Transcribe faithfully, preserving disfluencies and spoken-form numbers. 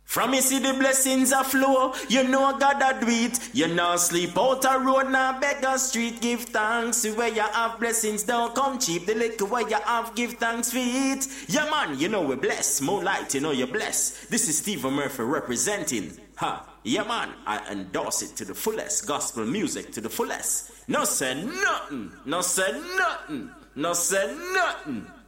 From you see the blessings a flow, you know God a do it. You know sleep out a road, now beg a street. Give thanks where you have blessings, don't come cheap. The liquor where you have, give thanks for it. Yeah man, you know we're blessed. More light, you know you're blessed. This is Stephen Murphy representing. Ha, yeah man, I endorse it to the fullest. Gospel music to the fullest. No say nothing, no say nothing, no say nothing.